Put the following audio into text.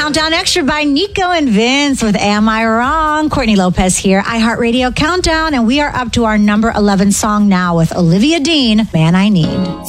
Countdown Extra by Nico and Vince with Am I Wrong? Courtney Lopez here, iHeartRadio Countdown, and we are up to our number 11 song now with Olivia Dean, Man I Need.